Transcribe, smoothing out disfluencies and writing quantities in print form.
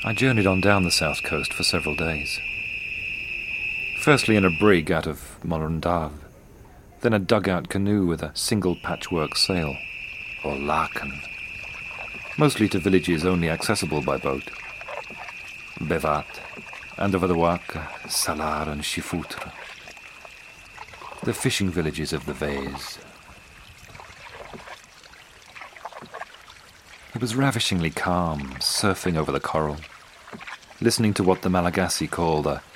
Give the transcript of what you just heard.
I journeyed on down the south coast for several days. Firstly in a brig out of Morundave, then a dugout canoe with a single patchwork sail, or lakan, mostly to villages only accessible by boat. Bevat, and over the Waka, Salar and Shifutra. The fishing villages of the Vase. It was ravishingly calm, surfing over the coral, listening to what the Malagasy call the